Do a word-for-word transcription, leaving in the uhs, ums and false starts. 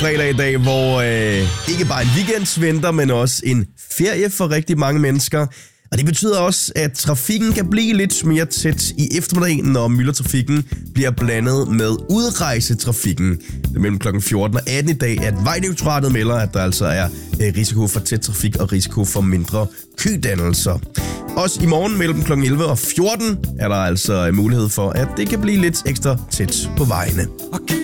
fredag i dag, hvor øh, ikke bare en weekend venter, men også en ferie for rigtig mange mennesker. Og det betyder også, at trafikken kan blive lidt mere tæt i eftermiddagen, når myldretrafikken bliver blandet med udrejsetrafikken. Det er mellem klokken fjorten og atten i dag, at Vejdirektoratet melder, at der altså er risiko for tæt trafik og risiko for mindre kødannelser. Også i morgen mellem klokken elleve og fjorten er der altså mulighed for, at det kan blive lidt ekstra tæt på vejene. Okay.